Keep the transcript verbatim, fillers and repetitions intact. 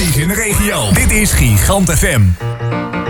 in de regio. Dit is Gigant F M.